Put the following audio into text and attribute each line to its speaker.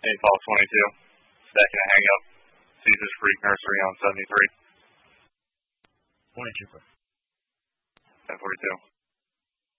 Speaker 1: St. Paul 22. Stacking a hang up. Caesar's Freak Nursery on 73.
Speaker 2: 22.
Speaker 1: 1042.